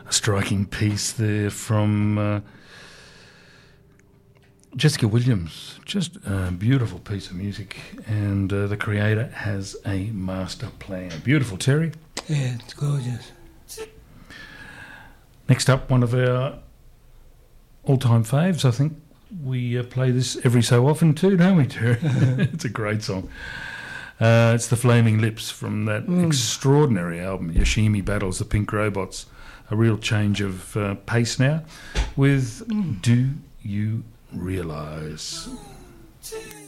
A striking piece there from Jessica Williams. Just a beautiful piece of music, and the creator has a master plan. Beautiful, Terry. Yeah, it's gorgeous. Next up, one of our all-time faves. I think we play this every so often too, don't we, Terry? It's a great song. It's the Flaming Lips from that extraordinary album, Yoshimi Battles the Pink Robots. A real change of pace now with Do You Realise?